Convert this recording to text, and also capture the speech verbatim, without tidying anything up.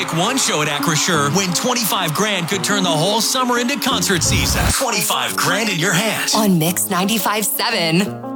Pick one show at Acrisure. Win twenty-five grand could turn the whole summer into concert season. twenty-five grand in your hands. On Mix ninety-five point seven.